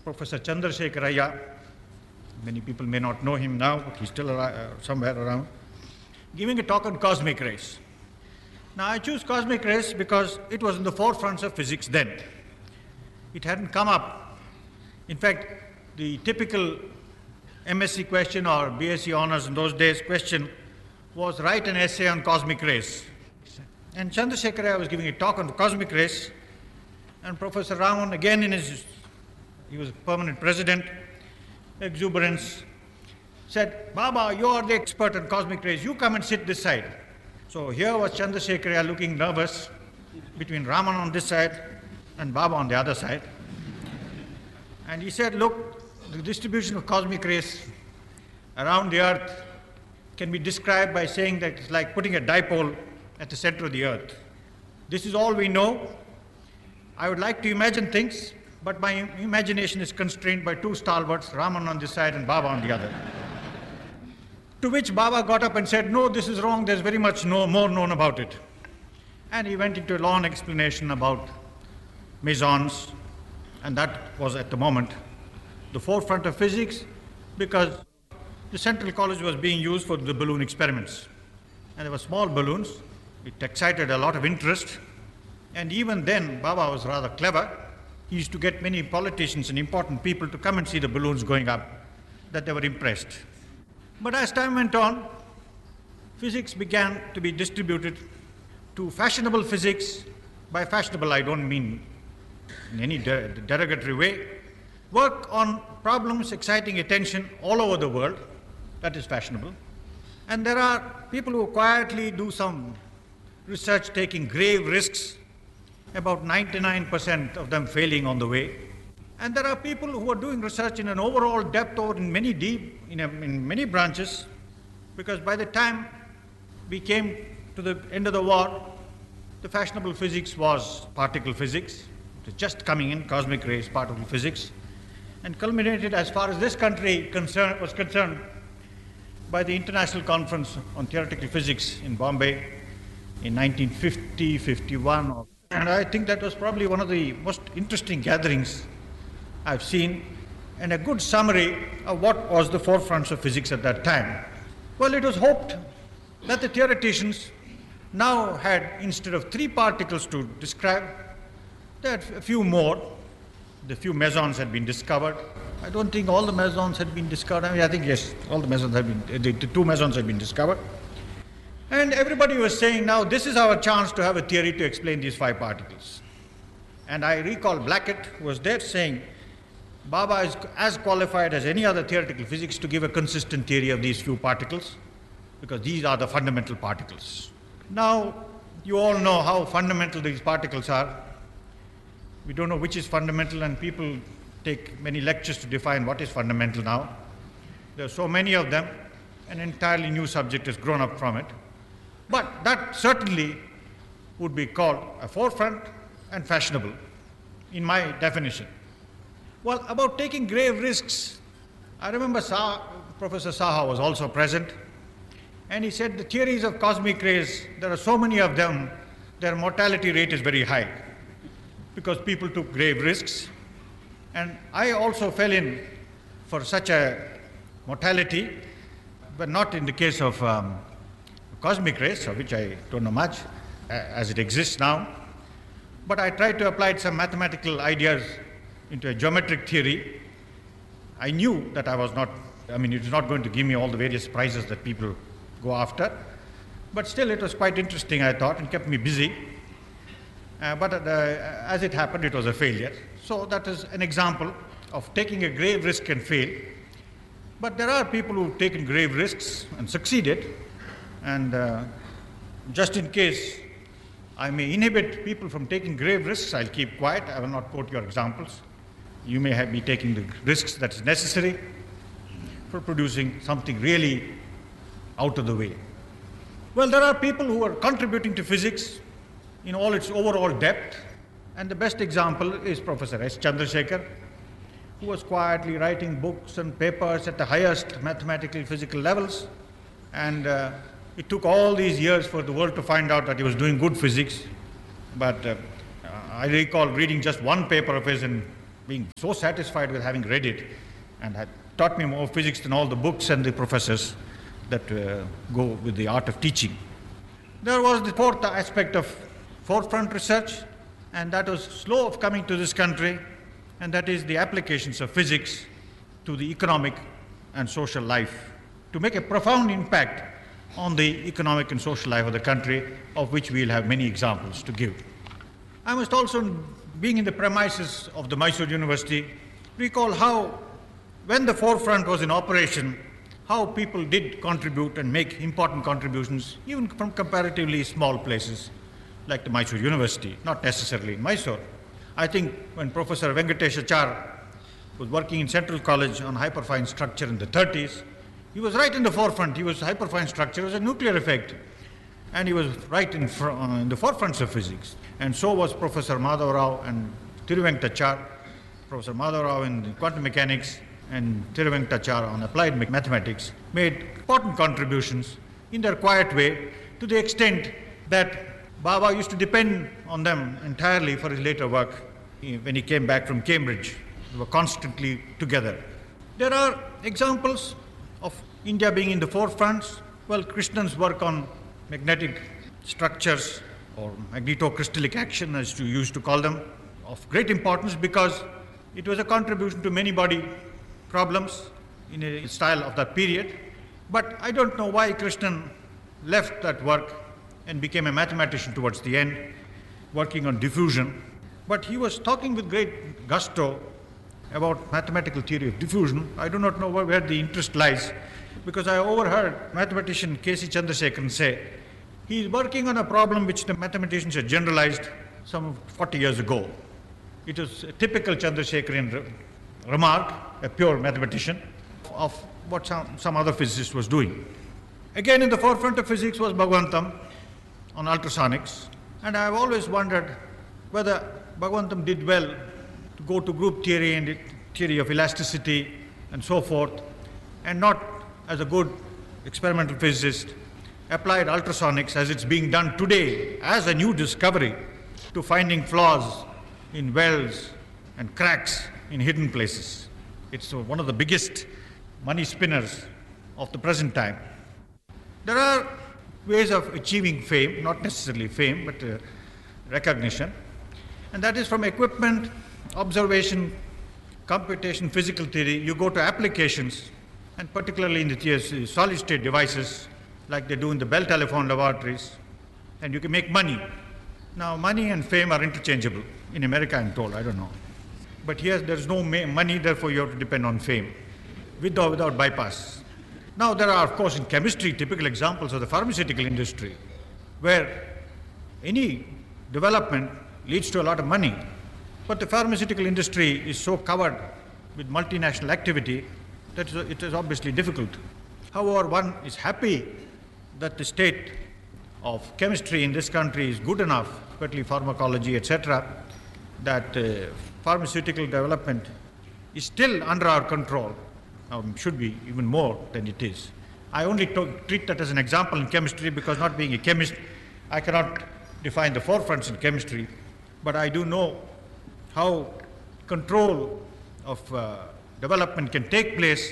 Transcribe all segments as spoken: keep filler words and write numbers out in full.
Professor Chandrasekhar Iyer. Many people may not know him now, but he's still around, uh, somewhere around, giving a talk on cosmic rays. Now, I choose cosmic rays because it was in the forefront of physics then. It hadn't come up. In fact, the typical M S c question or B S c honors in those days question was write an essay on cosmic rays. And Chandrasekhar Iyer was giving a talk on the cosmic rays, and Professor Raman, again in his, he was permanent president, exuberance, said, Baba, you are the expert on cosmic rays, you come and sit this side. So here was Chandrasekhar Iyer looking nervous between Raman on this side and Baba on the other side. And he said, look, the distribution of cosmic rays around the earth can be described by saying that it's like putting a dipole at the center of the earth. This is all we know. I would like to imagine things, but my imagination is constrained by two stalwarts, Raman on this side and Baba on the other. To which Baba got up and said, no, this is wrong, there's very much no, more known about it. And he went into a long explanation about mesons, and that was at the moment the forefront of physics, because the Central College was being used for the balloon experiments. And there were small balloons. It excited a lot of interest. And even then, Baba was rather clever. He used to get many politicians and important people to come and see the balloons going up, that they were impressed. But as time went on, physics began to be distributed to fashionable physics. By fashionable, I don't mean in any der derogatory way. Work on problems exciting attention all over the world, that is fashionable. And there are people who quietly do some research taking grave risks, about ninety-nine percent of them failing on the way. And there are people who are doing research in an overall depth or in many deep, in, a, in many branches, because by the time we came to the end of the war, the fashionable physics was particle physics. It was just coming in, cosmic rays, particle physics, and culminated, as far as this country concern, was concerned, by the International Conference on Theoretical Physics in Bombay in nineteen fifty, fifty-one. And I think that was probably one of the most interesting gatherings I've seen, and a good summary of what was the forefronts of physics at that time. Well, it was hoped that the theoreticians now had, instead of three particles to describe, they had a few more. The few mesons had been discovered. I don't think all the mesons had been discovered. I mean, I think, yes, all the mesons had been, the, the two mesons had been discovered. And everybody was saying, now this is our chance to have a theory to explain these five particles. And I recall Blackett was there saying, Baba is as qualified as any other theoretical physics to give a consistent theory of these few particles, because these are the fundamental particles. Now, you all know how fundamental these particles are. We don't know which is fundamental, and people take many lectures to define what is fundamental now. There are so many of them, an entirely new subject has grown up from it. But that certainly would be called a forefront and fashionable, in my definition. Well, about taking grave risks, I remember Sa Professor Saha was also present, and he said the theories of cosmic rays, there are so many of them, their mortality rate is very high, because people took grave risks. And I also fell in for such a mortality, but not in the case of um, cosmic rays, of which I don't know much, uh, as it exists now. But I tried to apply some mathematical ideas into a geometric theory. I knew that I was not, I mean, it was not going to give me all the various prizes that people go after, but still it was quite interesting, I thought, and kept me busy. Uh, but uh, as it happened, it was a failure. So that is an example of taking a grave risk and fail. But there are people who've taken grave risks and succeeded, and uh, just in case I may inhibit people from taking grave risks, I'll keep quiet. I will not quote your examples. You may have be taking the risks that is necessary for producing something really out of the way. Well, there are people who are contributing to physics in all its overall depth, and the best example is Professor S. Chandrasekhar, who was quietly writing books and papers at the highest mathematical physical levels, and uh, it took all these years for the world to find out that he was doing good physics. But uh, I recall reading just one paper of his in being so satisfied with having read it, and had taught me more physics than all the books and the professors that uh, go with the art of teaching. There was the fourth aspect of forefront research, and that was slow of coming to this country, and that is the applications of physics to the economic and social life, to make a profound impact on the economic and social life of the country, of which we will have many examples to give. I must also, being in the premises of the Mysore University, recall how, when the forefront was in operation, how people did contribute and make important contributions, even from comparatively small places like the Mysore University, not necessarily in Mysore. I think when Professor Venkatesh Achar was working in Central College on hyperfine structure in the thirties, he was right in the forefront. He was hyperfine structure, it was a nuclear effect. And he was right in, fr uh, in the forefronts of physics. And so was Professor Madhav Rao and Thiruvenkatachar, Professor Madhav Rao in quantum mechanics and Thiruvenkatachar on applied mathematics, made important contributions in their quiet way, to the extent that Baba used to depend on them entirely for his later work. He, when he came back from Cambridge, they were constantly together. There are examples of India being in the forefronts. Well, Krishnan's work on magnetic structures, or magnetocrystallic action as you used to call them, of great importance because it was a contribution to many body problems in a style of that period. But I don't know why Krishnan left that work and became a mathematician towards the end, working on diffusion. But he was talking with great gusto about mathematical theory of diffusion. I do not know where, where the interest lies, because I overheard mathematician K C Chandrasekharan say he is working on a problem which the mathematicians had generalized some forty years ago. It was a typical Chandrasekharan re remark, a pure mathematician, of what some, some other physicist was doing. Again, in the forefront of physics was Bhagwantam on ultrasonics, and I have always wondered whether Bhagwantam did well to go to group theory and theory of elasticity and so forth, and not as a good experimental physicist applied ultrasonics as it's being done today as a new discovery to finding flaws in welds and cracks in hidden places. It's one of the biggest money spinners of the present time. There are ways of achieving fame, not necessarily fame, but uh, recognition, and that is from equipment, observation, computation, physical theory. You go to applications, and particularly in the solid-state devices, like they do in the Bell Telephone laboratories, and you can make money. Now, money and fame are interchangeable. In America, I'm told, I don't know. But here, there's no money, therefore you have to depend on fame, with or without bypass. Now, there are, of course, in chemistry, typical examples of the pharmaceutical industry, where any development leads to a lot of money. But the pharmaceutical industry is so covered with multinational activity that it is obviously difficult. However, one is happy that the state of chemistry in this country is good enough, particularly pharmacology, et cetera, that uh, pharmaceutical development is still under our control. Um, should be even more than it is. I only treat that as an example in chemistry because, not being a chemist, I cannot define the forefronts in chemistry, but I do know how control of uh, development can take place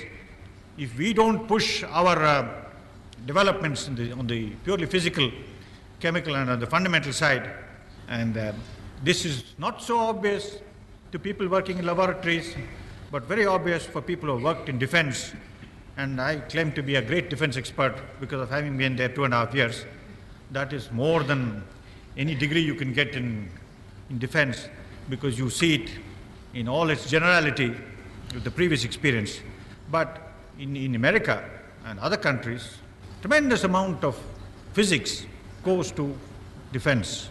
if we don't push our uh, developments in the, on the purely physical, chemical, and on the fundamental side. And uh, this is not so obvious to people working in laboratories, but very obvious for people who have worked in defense. And I claim to be a great defense expert because of having been there two and a half years. That is more than any degree you can get in, in defense, because you see it in all its generality with the previous experience. But in, in America and other countries, tremendous amount of physics goes to defense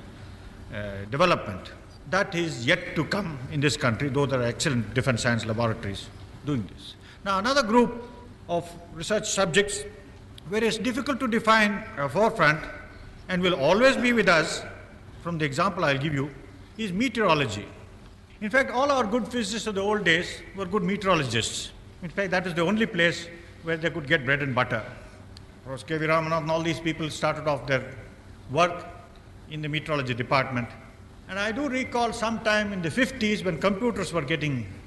uh, development. That is yet to come in this country, though there are excellent defense science laboratories doing this. Now, another group of research subjects where it's difficult to define a forefront and will always be with us, from the example I'll give you, is meteorology. In fact, all our good physicists of the old days were good meteorologists. In fact, that is the only place where they could get bread and butter. Professor K V Ramanathan and all these people started off their work in the meteorology department, And I do recall sometime in the fifties when computers were getting